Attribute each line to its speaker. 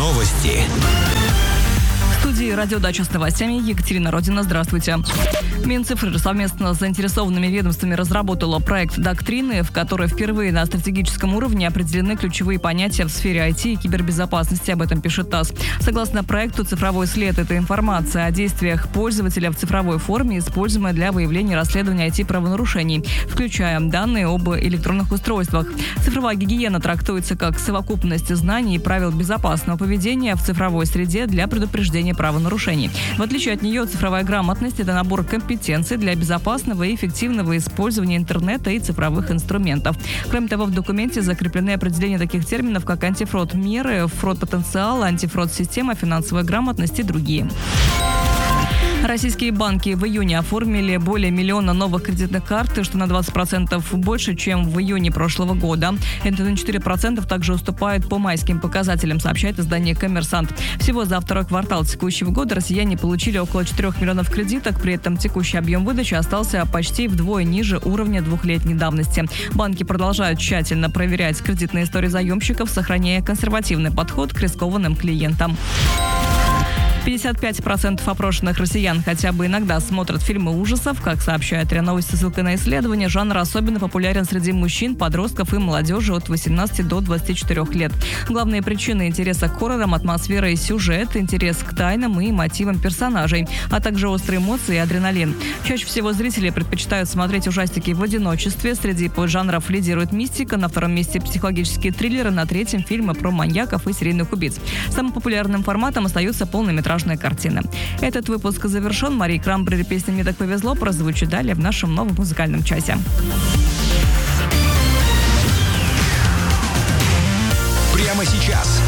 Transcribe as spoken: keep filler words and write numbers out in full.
Speaker 1: Новости.
Speaker 2: В студии «Радиодача» с новостями Екатерина Родина. Здравствуйте. Минцифры совместно с заинтересованными ведомствами разработала проект доктрины, в которой впервые на стратегическом уровне определены ключевые понятия в сфере ай ти и кибербезопасности. Об этом пишет ТАСС. Согласно проекту, цифровой след – это информация о действиях пользователя в цифровой форме, используемая для выявления и расследования ай ти-правонарушений, включая данные об электронных устройствах. Цифровая гигиена трактуется как совокупность знаний и правил безопасного поведения в цифровой среде для предупреждения правонарушений. В отличие от нее, цифровая грамотность – это набор компетенций для безопасного и эффективного использования интернета и цифровых инструментов. Кроме того, в документе закреплены определения таких терминов, как антифрод-меры, фрод-потенциал, антифрод-система, финансовая грамотность и другие. Российские банки в июне оформили более миллиона новых кредитных карт, что на двадцать процентов больше, чем в июне прошлого года. Это на четыре процента также уступает по майским показателям, сообщает издание «Коммерсант». Всего за второй квартал текущего года россияне получили около четырёх миллионов кредиток, при этом текущий объем выдачи остался почти вдвое ниже уровня двухлетней давности. Банки продолжают тщательно проверять кредитные истории заемщиков, сохраняя консервативный подход к рискованным клиентам. пятьдесят пять процентов опрошенных россиян хотя бы иногда смотрят фильмы ужасов. Как сообщает РИА Новости со ссылкой на исследование, жанр особенно популярен среди мужчин, подростков и молодежи от восемнадцати до двадцати четырёх лет. Главные причины интереса к хоррорам – атмосфера и сюжет, интерес к тайнам и мотивам персонажей, а также острые эмоции и адреналин. Чаще всего зрители предпочитают смотреть ужастики в одиночестве. Среди поджанров лидирует мистика, на втором месте психологические триллеры, на третьем – фильмы про маньяков и серийных убийц. Самым популярным форматом остаются полнометражные картины. Этот выпуск завершен. Мария Крамбрери, песня «Мне так повезло» прозвучит далее в нашем новом музыкальном часе.
Speaker 1: Прямо сейчас